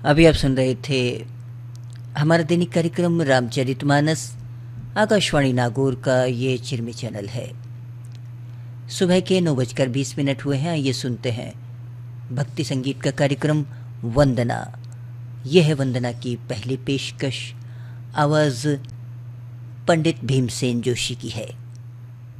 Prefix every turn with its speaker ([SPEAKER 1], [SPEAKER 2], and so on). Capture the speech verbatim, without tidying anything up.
[SPEAKER 1] अभी आप सुन रहे थे हमारा दैनिक कार्यक्रम रामचरितमानस। आकाशवाणी नागौर का ये चिरमी चैनल है। सुबह के नौ बजकर बीस मिनट हुए हैं। ये सुनते हैं भक्ति संगीत का कार्यक्रम वंदना। यह है वंदना की पहली पेशकश। आवाज़ पंडित भीमसेन जोशी की है।